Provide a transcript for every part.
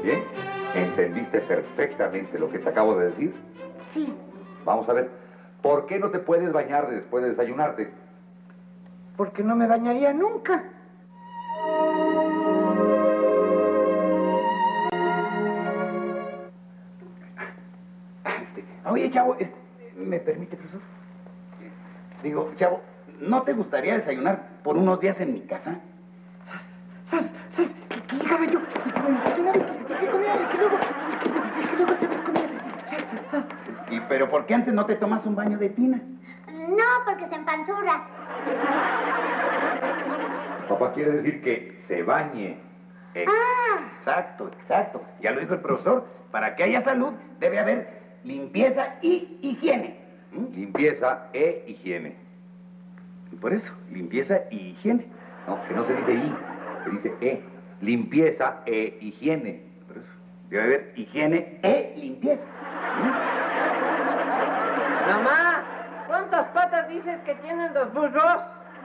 Oye, ¿entendiste perfectamente lo que te acabo de decir? Sí. Vamos a ver, ¿por qué no te puedes bañar después de desayunarte? Porque no me bañaría nunca. Oye, chavo, ¿me permite, profesor? Digo, chavo, ¿no te gustaría desayunar por unos días en mi casa? ¡Sas! Que llegaba yo y que me desayunaba y que comía y que luego te ves comida. ¡Sas! Pero ¿por qué antes no te tomas un baño de tina? No, porque se empanzurra. Papá quiere decir que se bañe. Exacto. Ya lo dijo el profesor. Para que haya salud debe haber limpieza y higiene. Limpieza e higiene. Por eso, limpieza y higiene. No, que no se dice I, se dice E. Limpieza e higiene. Por eso, debe haber higiene e limpieza. Mamá, ¿cuántas patas dices que tienen los burros?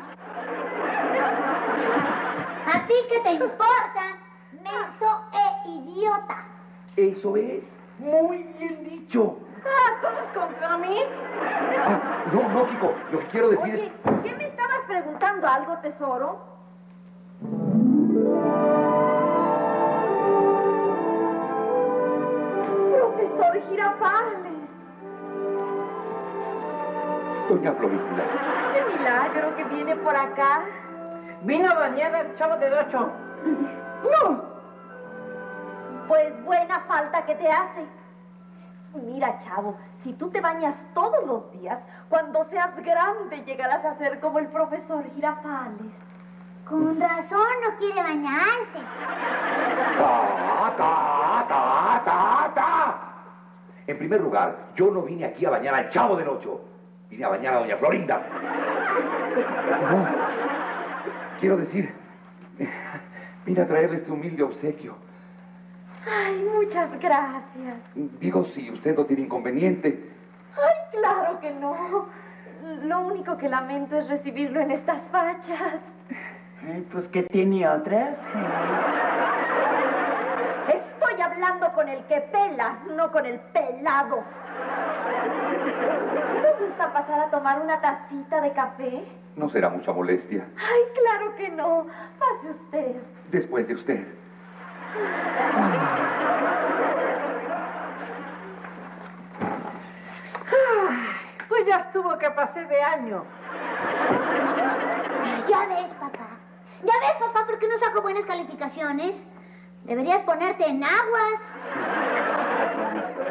¿A ti qué te importa, menso e idiota? Eso es. Muy bien dicho. ¿Todos contra mí? No, Kiko, lo que quiero decir Oye, ¿qué me estabas preguntando algo, tesoro? Profesor Girafales. Doña Florisila. ¡Qué milagro que viene por acá! Vino a bañar al chavo del 8. ¡No! Pues buena falta que te hace. Mira, chavo, si tú te bañas todos los días, cuando seas grande llegarás a ser como el profesor Girafales. Con razón no quiere bañarse. En primer lugar, yo no vine aquí a bañar al Chavo del 8. Vine a bañar a doña Florinda. No, quiero decir, vine a traerle este humilde obsequio. Ay, muchas gracias. Digo, si usted no tiene inconveniente. Ay, claro que no. Lo único que lamento es recibirlo en estas fachas. Ay, pues, ¿qué tiene otras? Estoy hablando con el que pela, no con el pelado. ¿No gusta pasar a tomar una tacita de café? No será mucha molestia. Ay, claro que no. Pase usted. Después de usted. Pues ya estuvo que pasé de año. Ya ves, papá, ¿por qué no saco buenas calificaciones? Deberías ponerte en aguas.